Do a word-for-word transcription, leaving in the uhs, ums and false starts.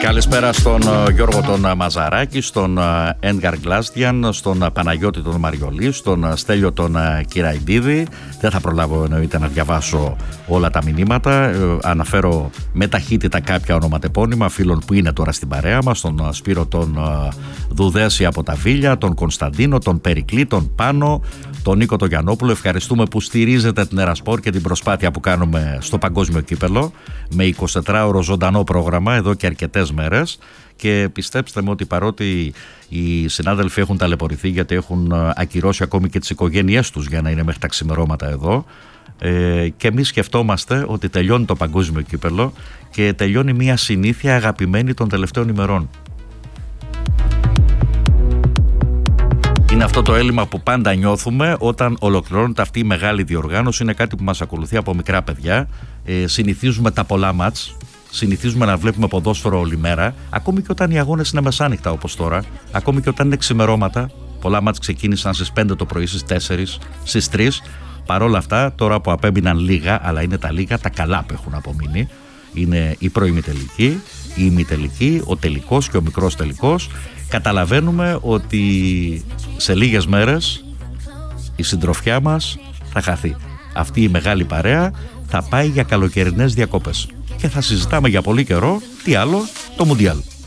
Καλησπέρα στον Γιώργο τον Μαζαράκη, στον Έντγκαρ Γκλάστιαν, στον Παναγιώτη τον Μαριολή, στον Στέλιο τον Κυραϊντίδη. Δεν θα προλάβω εννοείται να διαβάσω όλα τα μηνύματα. Ε, αναφέρω με ταχύτητα κάποια ονοματεπώνυμα φίλων που είναι τώρα στην παρέα μας. Τον Σπύρο τον Δουδέση από τα Βίλια, τον Κωνσταντίνο, τον Περικλή, τον Πάνο, τον Νίκο τον Γιαννόπουλο. Ευχαριστούμε που στηρίζετε την Ερασπορ και την προσπάθεια που κάνουμε στο παγκόσμιο κύπελο με εικοσιτετράωρο ζωντανό πρόγραμμα εδώ και αρκετές μέρες. Και πιστέψτε με ότι παρότι οι συνάδελφοι έχουν ταλαιπωρηθεί, γιατί έχουν ακυρώσει ακόμη και τις οικογένειές τους για να είναι μέχρι τα ξημερώματα εδώ, ε, και εμείς σκεφτόμαστε ότι τελειώνει το παγκόσμιο κύπελο και τελειώνει μια συνήθεια αγαπημένη των τελευταίων ημερών. Είναι αυτό το έλλειμμα που πάντα νιώθουμε όταν ολοκληρώνεται αυτή η μεγάλη διοργάνωση. Είναι κάτι που μας ακολουθεί από μικρά παιδιά. Ε, συνηθίζουμε τα πολλά μάτς. Συνηθίζουμε να βλέπουμε ποδόσφαιρο όλη μέρα. Ακόμη και όταν οι αγώνες είναι μεσάνυχτα όπως τώρα. Ακόμη και όταν είναι ξημερώματα. Πολλά μάτς ξεκίνησαν στις πέντε το πρωί, στις τέσσερις, στις τρεις. Παρ' όλα αυτά, τώρα που απέμειναν λίγα, αλλά είναι τα λίγα, τα καλά που έχουν απομείνει. Είναι η προημιτελική, η ημιτελική, ο τελικός και ο μικρός τελικός. Καταλαβαίνουμε ότι σε λίγες μέρες η συντροφιά μας θα χαθεί. Αυτή η μεγάλη παρέα θα πάει για καλοκαιρινές διακόπες και θα συζητάμε για πολύ καιρό τι άλλο, το Μουντιάλ.